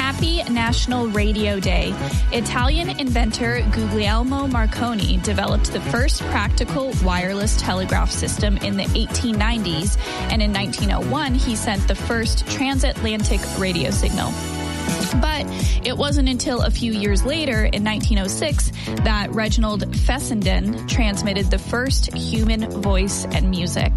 Happy National Radio Day. Italian inventor Guglielmo Marconi developed the first practical wireless telegraph system in the 1890s, and in 1901 he sent the first transatlantic radio signal. But it wasn't until a few years later, in 1906, that Reginald Fessenden transmitted the first human voice and music.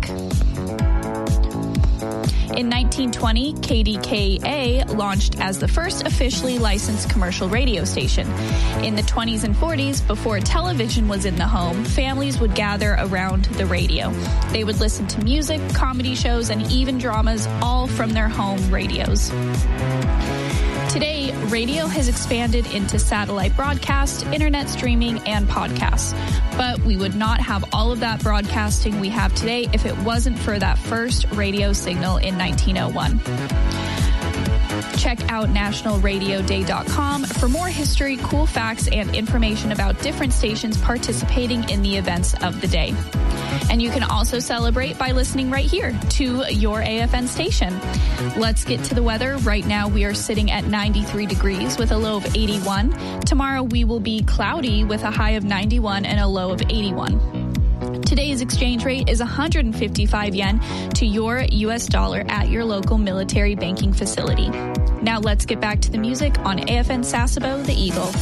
In 1920, KDKA launched as the first officially licensed commercial radio station. In the 20s and 40s, before television was in the home, families would gather around the radio. They would listen to music, comedy shows, and even dramas, all from their home radios. Today, radio has expanded into satellite broadcast, internet streaming, and podcasts. But we would not have all of that broadcasting we have today if it wasn't for that first radio signal in 1901. Check out nationalradioday.com for more history, cool facts, and information about different stations participating in the events of the day. And you can also celebrate by listening right here to your AFN station. Let's get to the weather. Right now we are sitting at 93 degrees with a low of 81. Tomorrow we will be cloudy with a high of 91 and a low of 81. Today's exchange rate is 155 yen to your U.S. dollar at your local military banking facility. Now let's get back to the music on AFN Sasebo, the Eagle.